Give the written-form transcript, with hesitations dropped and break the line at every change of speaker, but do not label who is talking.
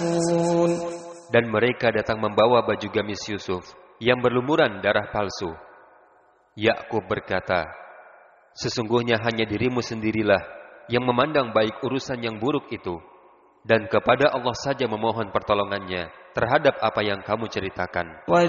Dan mereka datang membawa baju gamis Yusuf yang berlumuran darah palsu. Yakub berkata, sesungguhnya hanya dirimu sendirilah yang memandang baik urusan yang buruk itu, dan kepada Allah saja memohon pertolongannya terhadap apa yang kamu ceritakan.